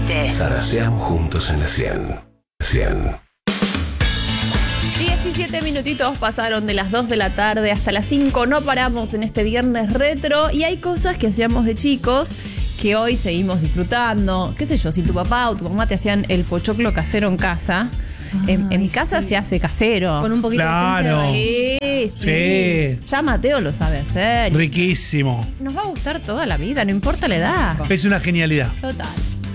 límite. Zaraseamos juntos en la 100. 100. 17 minutitos pasaron de las 2 de la tarde hasta las 5. No paramos en este viernes retro. Y hay cosas que hacíamos de chicos que hoy seguimos disfrutando. Qué sé yo, si tu papá o tu mamá te hacían el pochoclo casero en casa. En mi casa se hace casero. Con un poquito de esencia de Sí. Ya Mateo lo sabe hacer. Riquísimo. Nos va a gustar toda la vida, no importa la edad. Es una genialidad. Total.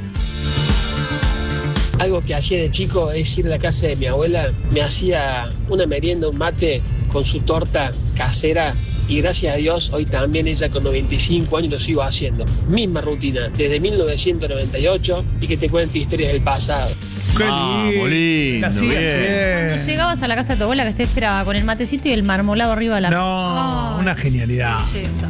Algo que hacía de chico es ir a la casa de mi abuela, me hacía una merienda, un mate con su torta casera y gracias a Dios hoy también ella con 95 años lo sigo haciendo. Misma rutina, desde 1998 y que te cuente historias del pasado. ¡Qué lindo! Así Bien. es. Cuando llegabas a la casa de tu abuela que te esperaba con el matecito y el marmolado arriba de la mesa. No, una genialidad. Belleza.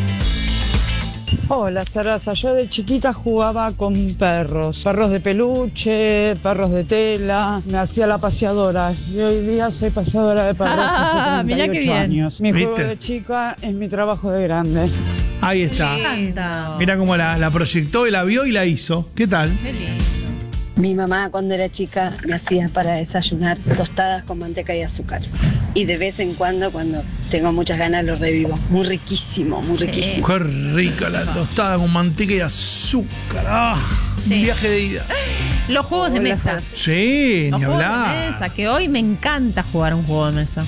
Hola, Sarasa. Yo de chiquita jugaba con perros de peluche, perros de tela, me hacía la paseadora y hoy día soy paseadora de perros hace Mirá qué 38 bien. años. Mi juego ¿Viste? de chica es mi trabajo de grande. Ahí está. Me encanta. Mira cómo la proyectó y la vio y la hizo. ¿Qué tal? Qué lindo. Mi mamá cuando era chica me hacía para desayunar tostadas con manteca y azúcar. Y de vez en cuando tengo muchas ganas, lo revivo. Muy riquísimo, muy riquísimo. Qué rica la tostada con manteca y azúcar. Ah, Sí. un viaje de ida. Los juegos de mesa. Sí, Los ni juegos de hablar. mesa, que hoy me encanta jugar un juego de mesa.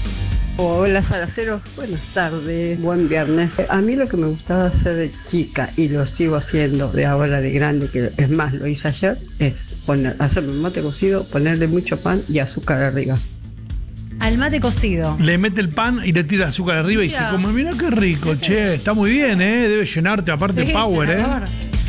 Hola Salaceros, buenas tardes, buen viernes. A mí lo que me gustaba hacer de chica y lo sigo haciendo de ahora de grande, que es más lo hice ayer, es hacerme un mate cocido, ponerle mucho pan y azúcar arriba. Al mate cocido. Le mete el pan y le tira azúcar arriba y se Mira. come. Mira qué rico, che. Está muy bien, ¿eh? Debe llenarte aparte Sí, power, senador.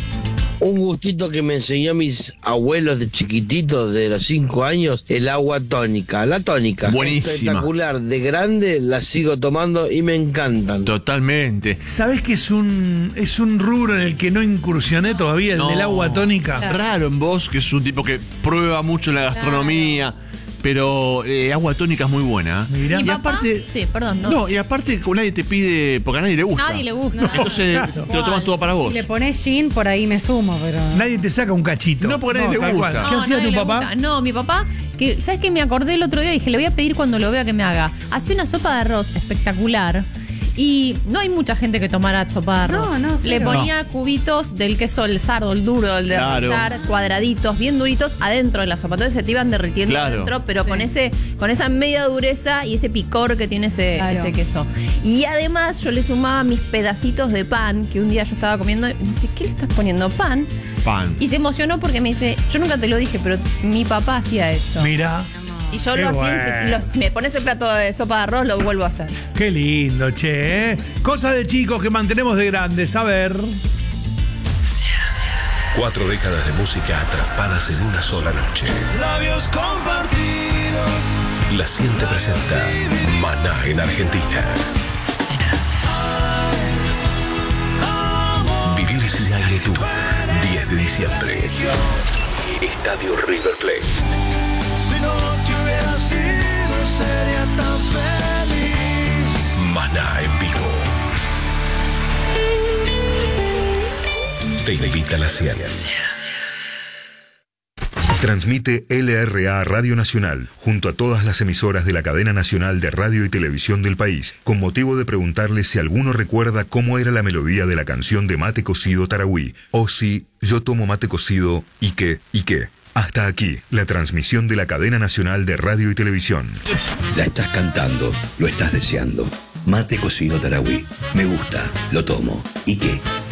Un gustito que me enseñó mis abuelos de chiquititos, de los 5 años, el agua tónica. La tónica. Buenísima. Espectacular. De grande la sigo tomando y me encantan. Totalmente. ¿Sabés que es un rubro en el que no incursioné todavía, el No. del agua tónica? Raro en vos, que es un tipo que prueba mucho la gastronomía. Pero agua tónica es muy buena. Mirá. Mi Y papá, aparte. sí, perdón, no. No, y aparte como nadie te pide, porque a nadie le gusta. Nadie le gusta. Entonces te lo tomas todo para vos. Si le pones gin, por ahí me sumo, pero... Nadie te saca un cachito. No, porque a nadie le tal cual. gusta. ¿Qué No, hacía nadie tu le papá? gusta. No, mi papá, que ¿sabes qué? Me acordé el otro día y dije, le voy a pedir cuando lo vea que me haga. Hacía una sopa de arroz espectacular. Y no hay mucha gente que tomara sopa de arroz. No, Le cero. ponía cubitos del queso, el sardo, el duro, el de Claro. rallar, cuadraditos, bien duritos, adentro de la sopa. Entonces se te iban derritiendo Claro. adentro, pero con esa media dureza y ese picor que tiene Claro. ese queso. Y además yo le sumaba mis pedacitos de pan, que un día yo estaba comiendo, y me dice, ¿qué le estás poniendo? Pan. Pan. Y se emocionó porque me dice, yo nunca te lo dije, pero mi papá hacía eso. Mira, Y yo Qué lo hacía, bueno. si me pones el plato de sopa de arroz, lo vuelvo a hacer. qué lindo, che. ¿Eh? Cosas de chicos que mantenemos de grandes. A ver. 4 décadas de música atrapadas en una sola noche. Labios compartidos. La 100 te presenta Maná en Argentina. Vivir sin aire tú. 10 de diciembre. Estadio River Plate. Si no te hubiera sido, sería tan feliz. Maná en vivo. Te invita a la 100. Transmite LRA Radio Nacional, junto a todas las emisoras de la cadena nacional de radio y televisión del país, con motivo de preguntarles si alguno recuerda cómo era la melodía de la canción de Mate Cocido Tarahui, o si yo tomo mate cocido y qué. Hasta aquí, la transmisión de la cadena nacional de radio y televisión. La estás cantando, lo estás deseando. Mate Cocido Tarahui. Me gusta, lo tomo. ¿Y qué?